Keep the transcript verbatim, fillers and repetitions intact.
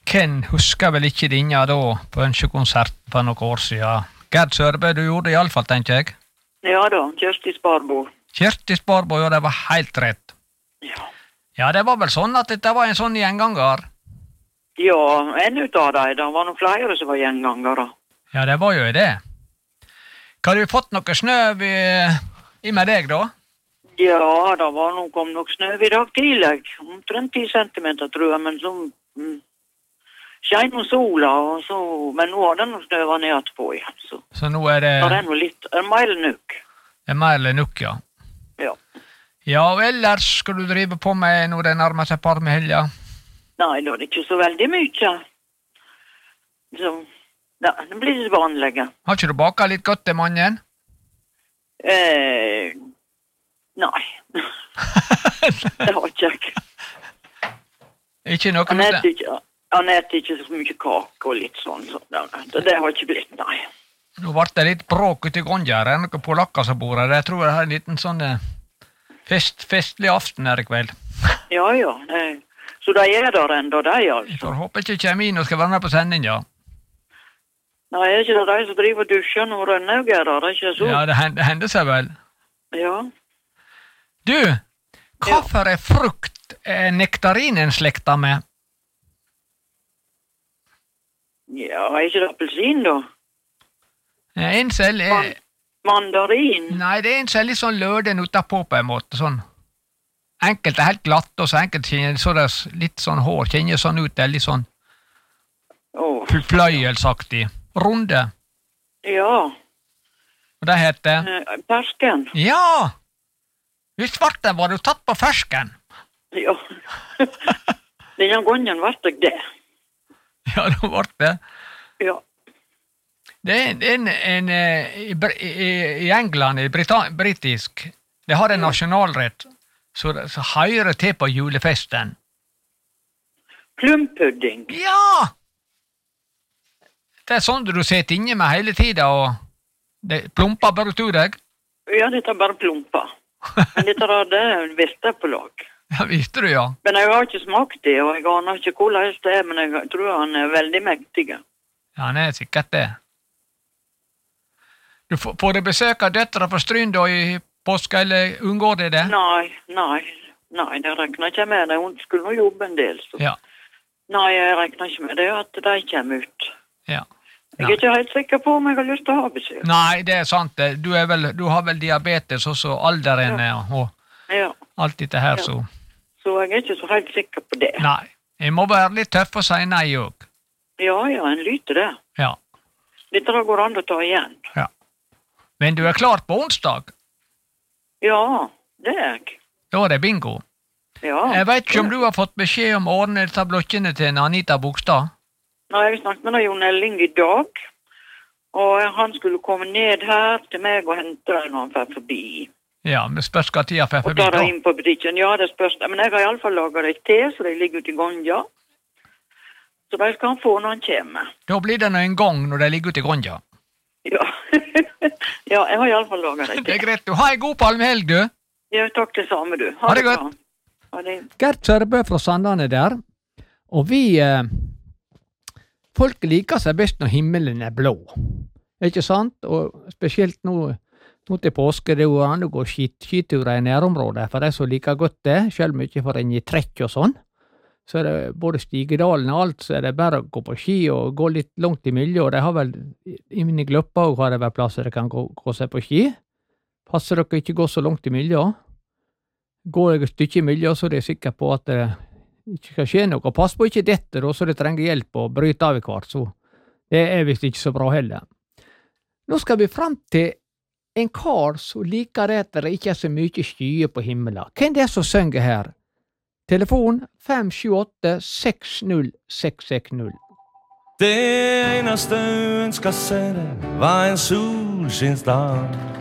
Ken husker vel ikke dine da på ønskekonsert for noen år siden. Gerd Sørbø, du gjorde det i alle fall, tenker jeg. Ja da, Kjersti Sparbo. Kjersti Sparbo, ja, det var helt rett. Ja. Ja, det var vel sånn at dette var en sånn gjenganger. Ja, en ut av deg, det var noen flere som var gjengangere. Ja, det var jo det. Har du fått noe snø i, i med deg da? Ja, det var noe, kom nok snø i dag tidlig. Omtrent ti centimeter, tror jeg, men så mm, skjein noe sola, og så, men nå har den noe snøva ned på igjen. Så, så nå er det... Da er det noe litt, en mail nukk. En mail nukk, ja. Ja. Ja, og ellers skal du drive på med når det nærmer seg par med helga? Nei, da er det ikke så veldig mye. Så, ja, det blir litt vanlige. Har ikke du baket litt godt til mannen? Eh... Nei. Det har ikke jeg. Ikke noe han med det? Ikke, han etter ikke så mye kake og litt sånn. Så det, det har ikke blitt, nei. Nå ble det litt bråk ute i Gondja. Det er noen polakker som bor her. Jeg tror jeg har en liten sånn fest, festlig aften her i kveld. Ja, ja. Det, så de er der enda, de altså. Jeg får håpe ikke Kjemino skal være med på sending, ja. Nei, er ikke det de som driver og dusjer når Rønnaug er der, det er ikke så? Ja, det hender, hender seg vel. Ja. Du, hvorfor er frukt eh, nektarinen slekta med? Ja, er ikke det appelsin da? Ja, en selv er... Man mandarin? Nei, det er en selv litt sånn løden utenpå på en måte, sånn. Enkelt er helt glatt, og så enkelt kjenner så det litt sånn hår, kjenner sånn ut, det er litt sånn oh. fløyelsaktig. Runde. Ja. Og det heter? Eh, Fersken. Ja! Hvis svarten var du tatt på fersken. Ja. Denne gangen var det det. Ja, det var det. Ja. Det er en, en, en i, i, i England, i Brita- britisk, det har en nasjonalrett, så, så høyre til på julefesten. Plumpudding. Ja! Det er sånn du sitter inne med hele tiden, og det plumper bare ut deg. Ja, dette er bare plumper. Men dette er det visste på lag. Ja, visste du, ja. Men jeg har ikke smakt det, og jeg aner ikke hvordan det er, men jeg tror han er veldig mektig. Ja, han er sikkert det. Du får, får du besøk av døtre fra Stryn da i påske, eller unngår det det? Nei, nei, nei, det regner ikke med det. Hun skulle nå jobbe en del, så. Ja. Nei, jeg regner ikke med det, at de kommer ut. Ja. Jeg er ikke helt sikker på om jeg har lyst til å ha besøk. Nei, det er sant. Du, er vel, du har vel diabetes, og så alderen ja. og ja. alt dette her, ja. så... Så jeg er ikke så helt sikker på det. Nei, jeg må være litt tøff og si nei, også. Ja, ja, en lyter det. Ja. Dette går an å ta igjen. Ja. Men du er klar på onsdag? Ja, det er jeg. Da er det bingo. Ja. Jeg vet ikke om du har fått beskjed om å ordne dette blokkene til Anita Bogstad? Nei, jeg snakket med Jon Elling i dag, og han skulle komme ned her til meg og hente deg når han fer forbi. Ja, men spørs hva tida fer forbi da. Og ta da. deg inn på butikken, ja, det spørs. Men jeg har i alle fall laget deg te, så de ligger ute i Gondja. Så de skal han få når han kommer. Da blir det nå en gang når de ligger ute i Gondja. Ja. Ja, jeg har i alle fall laget deg te. Det er greit, du har en god palmhelg, du. Ja, takk det samme, du. Ha, ha det godt. Ha det. Gerd Sørbø fra Sandane der, og vi... Eh, folk liker seg best når himmelen er blå. Ikke sant? Og spesielt nå, nå til påske, det går an å gå skiturer i nærområdet, for de som liker godt det, selv om ikke får en i trekk og sånn. Så er det både Stigedalen og alt, så er det bare å gå på ski og gå litt langt i miljø, og de har vel, inne i Gløppa og har det vel plasser de kan gå, gå seg på ski. Passer dere ikke gå så langt i miljø? Går et stykke i miljø, så er det sikker på at det ikke skal skje noe. Pass på ikke dette, da, så det trenger hjelp og bryte av i kvart, så det er visst ikke så bra heller. Nå skal vi fram til en kar som liker det at det ikke er så mye skyer på himmelen. Hvem er det som synger her? Telefon fem sju åtte seks null seks seks null. Det eneste ønsker seg det var en solskinsdag.